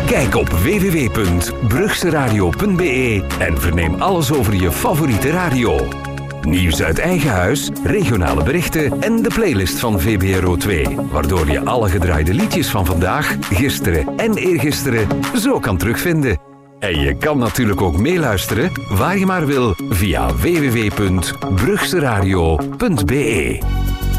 Kijk op www.brugseradio.be en verneem alles over je favoriete radio. Nieuws uit eigen huis, regionale berichten en de playlist van VBRO 2. Waardoor je alle gedraaide liedjes van vandaag, gisteren en eergisteren zo kan terugvinden. En je kan natuurlijk ook meeluisteren, waar je maar wil, via www.brugseradio.be.